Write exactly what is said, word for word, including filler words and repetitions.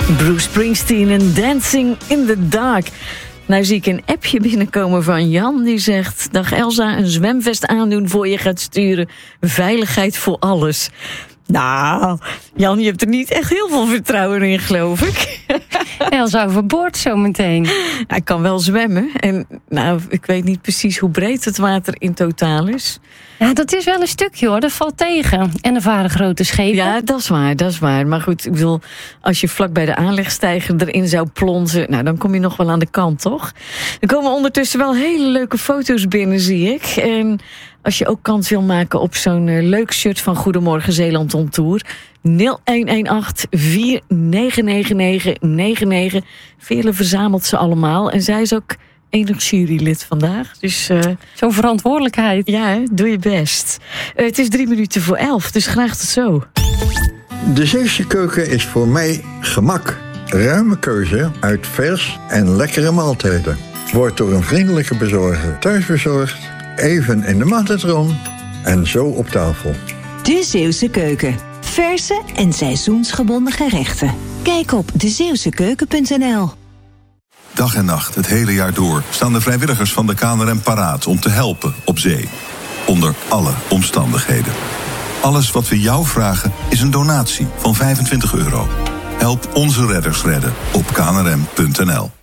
Bruce Springsteen en Dancing in the Dark. Nou zie ik een appje binnenkomen van Jan. Die zegt: dag Elsa, een zwemvest aandoen voor je gaat sturen. Veiligheid voor alles. Nou, Jan, je hebt er niet echt heel veel vertrouwen in, geloof ik. Elsa overboord zometeen. Hij kan wel zwemmen. En nou, ik weet niet precies hoe breed het water in totaal is. Ja, dat is wel een stukje hoor, dat valt tegen. En er varen grote schepen. Ja, dat is waar, dat is waar. Maar goed, ik bedoel, als je vlak bij de aanlegstijger erin zou plonzen, nou, dan kom je nog wel aan de kant, toch? Er komen ondertussen wel hele leuke foto's binnen, zie ik. En als je ook kans wil maken op zo'n uh, leuk shirt van Goedemorgen Zeeland on Tour, nul een een acht vier negen negen negen negen negen. Vele verzamelt ze allemaal. En zij is ook enig jurylid vandaag. Dus uh, zo'n verantwoordelijkheid. Ja, hè, doe je best. Uh, het is drie minuten voor elf, dus graag tot zo. De Zeeuwse keuken is voor mij gemak. Ruime keuze uit vers en lekkere maaltijden. Wordt door een vriendelijke bezorger thuisbezorgd, even in de magnetron en zo op tafel. De Zeeuwse keuken. Verse en seizoensgebonden gerechten. Kijk op de zeeuwse keuken punt n l. Dag en nacht, het hele jaar door, staan de vrijwilligers van de K N R M paraat om te helpen op zee. Onder alle omstandigheden. Alles wat we jou vragen is een donatie van vijfentwintig euro. Help onze redders redden op k n r m punt n l.